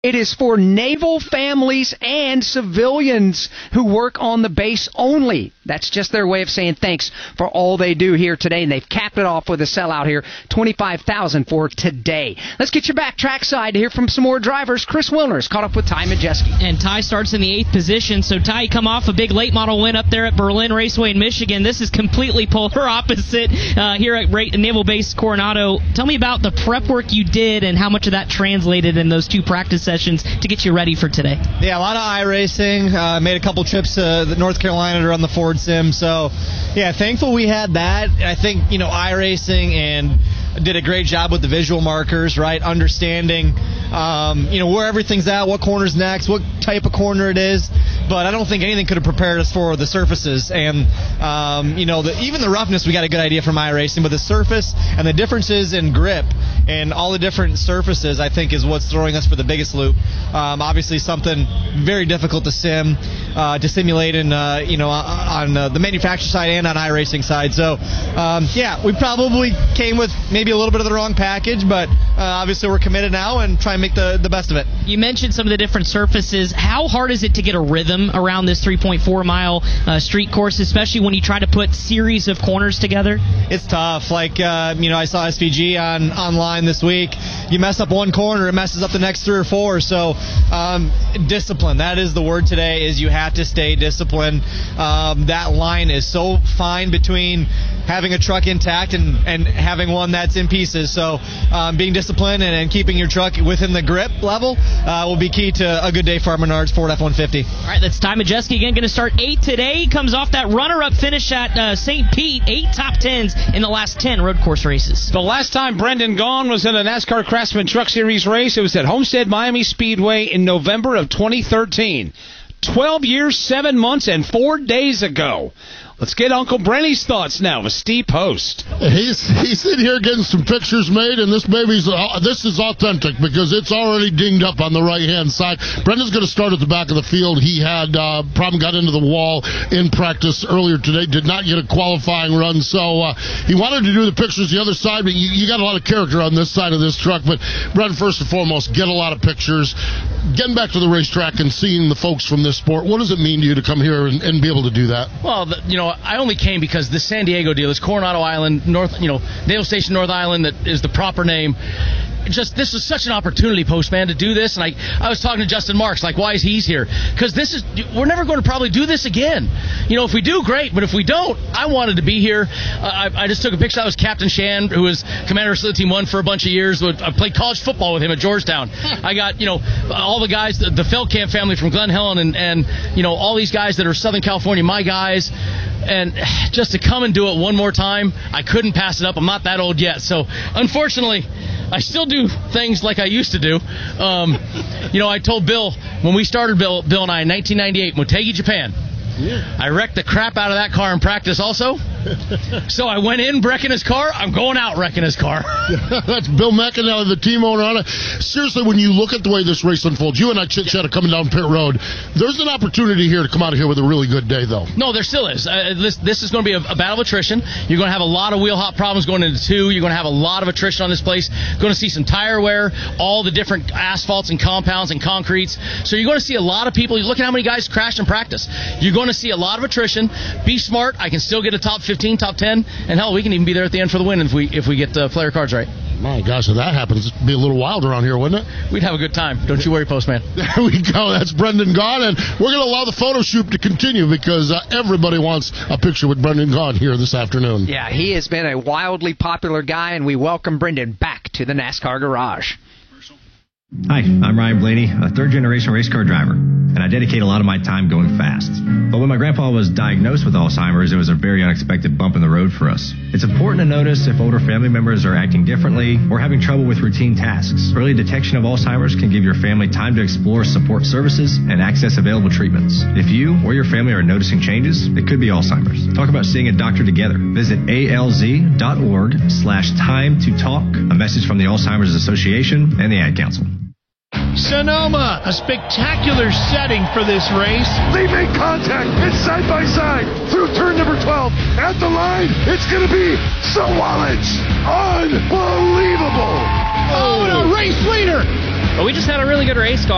It is for naval families and civilians who work on the base only. That's just their way of saying thanks for all they do here today, and they've capped it off with a sellout here, $25,000 for today. Let's get you back trackside to hear from some more drivers. Chris Wilner's caught up with Ty Majeski. And Ty starts in the 8th position. So Ty, come off a big late model win up there at Berlin Raceway in Michigan. This is completely polar opposite here at Naval Base Coronado. Tell me about the prep work you did and how much of that translated in those 2 practice sessions to get you ready for today. Yeah, a lot of iRacing. Made a couple trips to North Carolina to run the Ford Sim. So, yeah, thankful we had that. I think, iRacing and did a great job with the visual markers, right? Understanding, where everything's at, what corner's next, what type of corner it is. But I don't think anything could have prepared us for the surfaces. And, even the roughness, we got a good idea from iRacing. But the surface and the differences in grip and all the different surfaces, I think, is what's throwing us for the biggest loop. Obviously, something very difficult to simulate on the manufacturer side and on iRacing side. So, we probably came with maybe a little bit of the wrong package, but obviously we're committed now and try and make the best of it. You mentioned some of the different surfaces. How hard is it to get a rhythm around this 3.4-mile street course, especially when you try to put series of corners together? It's tough. I saw SVG online this week. You mess up one corner, it messes up the next 3 or 4. So discipline, that is the word today, is you have to stay disciplined. That line is so fine between having a truck intact and having one that's in pieces. So being disciplined and keeping your truck within the grip level will be key to a good day for our Menards Ford F-150. All right, that's Ty Majeski again, going to start 8 today. Comes off that runner-up finish at St. Pete, 8 top 10s in the last 10 road course races. The last time Brendan Gaughan was in a NASCAR Craftsman Truck Series race, it was at Homestead Miami Speedway in November of 2013. 12 years, 7 months, and 4 days ago. Let's get Uncle Brenny's thoughts now with Steve Post. He's in here getting some pictures made, and this is authentic because it's already dinged up on the right-hand side. Brendan's going to start at the back of the field. He had problem, got into the wall in practice earlier today, did not get a qualifying run, so he wanted to do the pictures the other side, but you got a lot of character on this side of this truck. But Brendan, first and foremost, get a lot of pictures. Getting back to the racetrack and seeing the folks from this sport, what does it mean to you to come here and be able to do that? Well, I only came because the San Diego deal, this Coronado Island, Naval Station North Island, that is the proper name. This is such an opportunity, Postman, to do this. And I was talking to Justin Marks, why is he's here? Because we're never going to probably do this again. If we do, great. But if we don't, I wanted to be here. I just took a picture. That was Captain Shan, who was commander of SLED Team 1 for a bunch of years. I played college football with him at Georgetown. I got, all the guys, the Feldkamp family from Glen Helen and all these guys that are Southern California, my guys. And just to come and do it one more time, I couldn't pass it up. I'm not that old yet. So, unfortunately, I still do things like I used to do. I told Bill, when we started, Bill and I, in 1998, Motegi, Japan, I wrecked the crap out of that car in practice also. So I went in wrecking his car. I'm going out wrecking his car. That's Bill McAnally, the team owner on it. Seriously, when you look at the way this race unfolds, you and I chit-chatted coming down pit road. There's an opportunity here to come out of here with a really good day, though. No, there still is. This is going to be a battle of attrition. You're going to have a lot of wheel hop problems going into 2. You're going to have a lot of attrition on this place. Going to see some tire wear, all the different asphalts and compounds and concretes. So you're going to see a lot of people. You look at how many guys crashed in practice. You're going to see a lot of attrition. Be smart. I can still get a top 15, top 10, and hell, we can even be there at the end for the win if we get player cards right. My gosh, if that happens, it'd be a little wild around here, wouldn't it? We'd have a good time. Don't you worry, Postman. There we go. That's Brendan Gaughan, and we're going to allow the photo shoot to continue because everybody wants a picture with Brendan Gaughan here this afternoon. Yeah, he has been a wildly popular guy, and we welcome Brendan back to the NASCAR Garage. Hi, I'm Ryan Blaney, a third-generation race car driver, and I dedicate a lot of my time going fast. But when my grandpa was diagnosed with Alzheimer's, it was a very unexpected bump in the road for us. It's important to notice if older family members are acting differently or having trouble with routine tasks. Early detection of Alzheimer's can give your family time to explore support services and access available treatments. If you or your family are noticing changes, it could be Alzheimer's. Talk about seeing a doctor together. Visit alz.org/time to talk. A message from the Alzheimer's Association and the Ad Council. Sonoma, a spectacular setting for this race. They make contact. It's side by side through turn number 12. At the line, it's going to be Sawalich. Unbelievable. Oh, and a race leader. But we just had a really good race car.